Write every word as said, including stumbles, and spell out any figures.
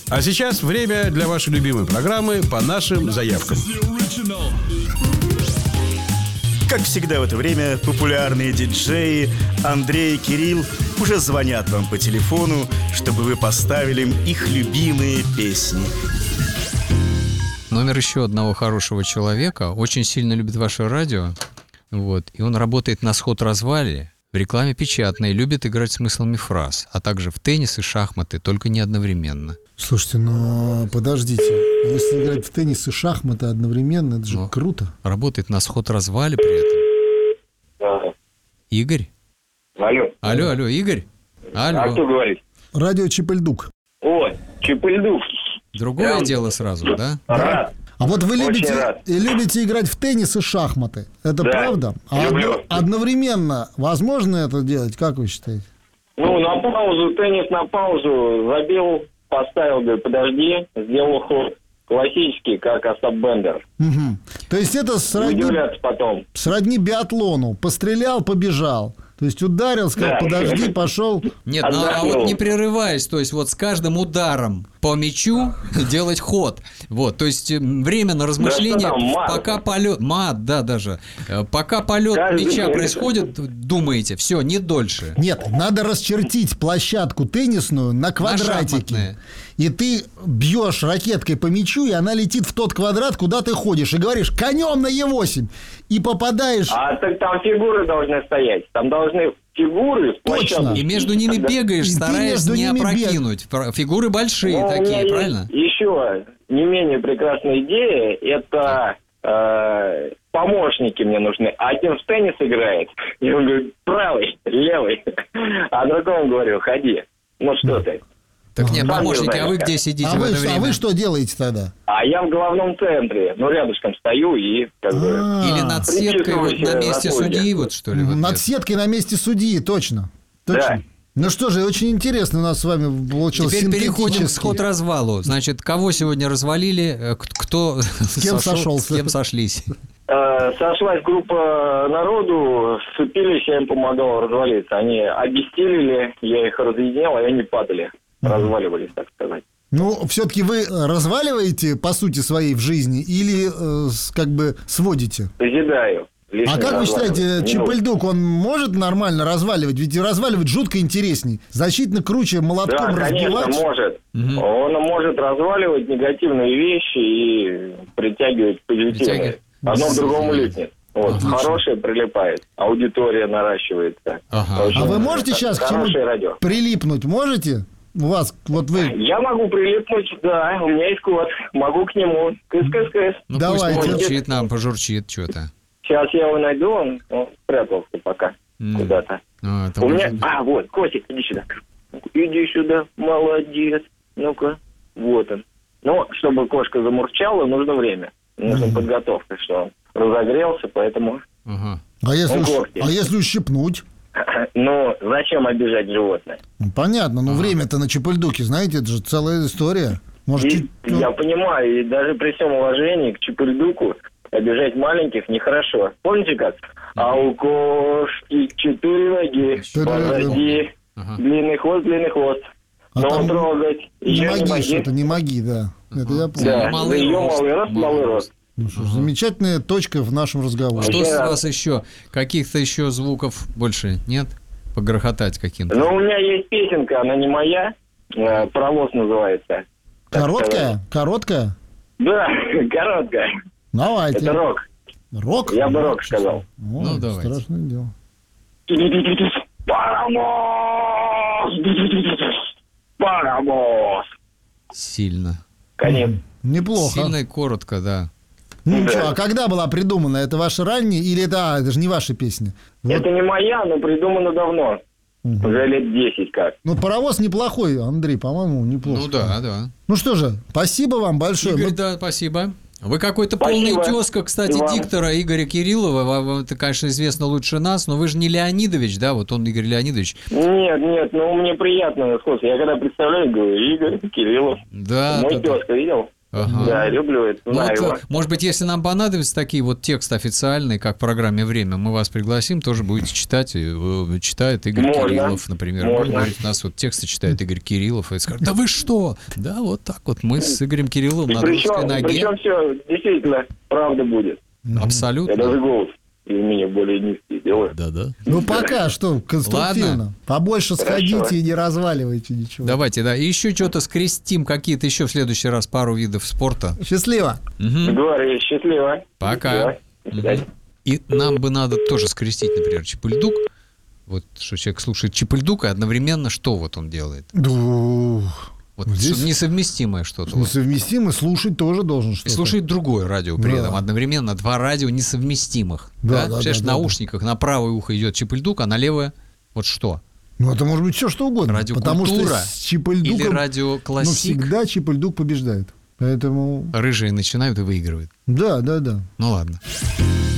А сейчас время для вашей любимой программы «По нашим заявкам». Как всегда в это время популярные диджеи Андрей и Кирилл уже звонят вам по телефону, чтобы вы поставили им их любимые песни. Номер еще одного хорошего человека. Очень сильно любит ваше радио. Вот. И он работает на сход-развале, в рекламе печатной, любит играть смыслами фраз, а также в теннис и шахматы, только не одновременно. Слушайте, ну подождите. Если играть в теннис и шахматы одновременно, это же Но круто. Работает на сход-развале при этом. Да. Игорь? Алло. Алло, алло, Игорь? Алло. А кто говорит? Радио Чипельдук. О, Чипельдук. Другое Прям... дело сразу, да? Рад. А вот вы Очень любите, рад. любите играть в теннис и шахматы. Это Да, правда? А люблю. одно- одновременно возможно это делать? Как вы считаете? Ну, на паузу, теннис на паузу, забил, поставил, говорю, подожди, сделал ход. Классический, как Остап Бендер. Угу. То есть это сродни, Удивляться потом. сродни биатлону. Пострелял, побежал. То есть ударил, сказал, Да. подожди, пошел. Нет, ну а Отдохнул. вот не прерываясь, то есть вот с каждым ударом по мячу делать ход. Вот, то есть э, время на размышление, Да что там, мат? пока полет, мат, да, даже, Э, пока полет Каждый мяча день. происходит, думаете, все, не дольше. Нет, надо расчертить площадку теннисную на квадратики. шахматные. И ты бьешь ракеткой по мячу, и она летит в тот квадрат, куда ты ходишь. И говоришь, конем на Е восемь. И попадаешь... А так там фигуры должны стоять. Там должны фигуры в Точно. площадке. И между ними Когда- бегаешь, И ты стараясь между не ними бег- опрокинуть. Про- Фигуры большие Ну, у меня такие, есть правильно? еще не менее прекрасная идея. Это э, помощники мне нужны. Один в теннис играет. Я говорю, правый, левый. А другому говорю, ходи. Ну что ты? Так нет, Сам помощники, не а вы знаю, где как. сидите А в вы, это что- а время? вы что делаете тогда? А я в главном центре. Ну, рядышком стою и как бы... А, Или над сеткой вот Причесываюсь, на э, месте на пользе. судьи, вот что ли? вот Над это? сеткой на месте судьи, точно. Точно. Да. Ну что же, очень интересно у нас с вами получилось. Теперь переходим к синтетически. сход-развалу. Значит, кого сегодня развалили, э, к- кто с кем сошелся? с кем сошлись? Э, Сошлась группа народу, сцепились, я им помогал развалиться. Они обессилели, я их разъединял, а они падали. Разваливались, так сказать. Ну, все-таки вы разваливаете по сути своей в жизни или э, с- как бы сводите? Созидаю. А Лишнее как вы разваливать считаете, не нужно. Чипельдук, он может нормально разваливать? Ведь разваливать жутко интересней. Значительно круче молотком Да, конечно, разбивать. может. Мгм. Он может разваливать негативные вещи и притягивать позитивные. Притягивать. Одно к другому липнет. Вот, Отлично. хорошее прилипает, аудитория наращивается. Ага. Очень А вы можете сейчас к чему хорошее радио. прилипнуть? Можете? У вас, вот вы... Я могу прилипнуть, да, у меня есть код. Могу к нему. Кыс-кыс-кыс. Ну Давайте. пусть пожурчит нам, пожурчит что-то. Сейчас я его найду, он, он спрятался пока М. куда-то. А, это У меня... может быть. А, вот, Костик, иди сюда. Иди сюда, молодец. Ну-ка, вот он. Но чтобы кошка замурчала, нужно время. Нужна Мгм. подготовка, что он разогрелся, поэтому... Ага. А если, Он уж- когти. а если ущипнуть? Ну, зачем обижать животное? Ну, понятно, но время-то на Чипельдуке, знаете, это же целая история. Может, И чуть- ну, я понимаю, и даже при всем уважении к Чипельдуку обижать маленьких нехорошо. Помните как? А у кошки четыре ноги, позади Ага. длинный хвост, длинный хвост. А Но там трогать не ее не моги, моги. что-то не моги, да. Это я помню. Да, Малый ее рост, малый рост, малый малый рост. рост. Ну что ж, замечательная точка в нашем разговоре. Что Еще с раз. вас еще? Каких-то еще звуков больше нет? Погрохотать каким-то? Ну, у меня есть песенка, она не моя, э, «Паровоз» называется. Так Короткая? Короткая? Да, короткая. Давайте. Это рок. Рок? Я бы рок сказал. Ой, Ну, давайте. страшное дело. Паровоз! Паровоз! Сильно. Конец. Неплохо. Сильно и коротко, да. Ну Да. что, а когда была придумана? Это ваша ранняя или это, а, это же не ваша песня? Вот. Это не моя, но придумано давно. Мгм. Уже лет десять как. Ну, паровоз неплохой, Андрей, по-моему, неплохо. Ну да, да. Ну что же, спасибо вам большое. Игорь, Мы- да, спасибо. Вы какой-то Спасибо. полный тезка, кстати, И вам. диктора Игоря Кириллова. Вам, вам это, конечно, известно лучше нас, но вы же не Леонидович, да? Вот он, Игорь Леонидович. Нет, нет, ну мне приятно сходство. Я когда представляю, говорю, Игорь Кириллов. Да, Мой да, да. тезка, видел? Ага. Да, люблю это, Ну, знаю вот, его. э, может быть, если нам понадобятся такие вот тексты официальные, как в программе «Время», мы вас пригласим, тоже будете читать. И, э, читает Игорь Можно. Кириллов, например. Можно. Будет говорить, у нас вот тексты читает Игорь Кириллов, и скажет, да вы что? Да, вот так вот мы с Игорем Кирилловым И на дружеской причем, ноге. причем все действительно правда будет. Абсолютно. Я даже голос из меня более низкий делаю. Да-да. Ну, пока что, конструктивно. Ладно. Побольше сходите Хорошо. и не разваливайте ничего. Давайте, да. И еще что-то скрестим, какие-то еще в следующий раз пару видов спорта. Счастливо. Мгм. Договорились, счастливо. Пока. Да, до свидания. И нам бы надо тоже скрестить, например, Чипыльдук. Вот что человек слушает Чипыльдука, и одновременно что вот он делает? Дух. Вот Здесь что- несовместимое что-то. вот. Несовместимо, слушать тоже должен И что-то. слушает другое радио при Да. этом. Одновременно два радио несовместимых. Да, Да, да, Представляешь, да, в да, наушниках на правое ухо идет Чипыльдук, а на левое вот что? Ну, это может быть все что угодно. Радиокультура Потому что с Или Чипыльдуком, радио ну, классик. всегда Чипыльдук побеждает. Поэтому, Рыжие начинают и выигрывают. да, да, да. Ну ладно.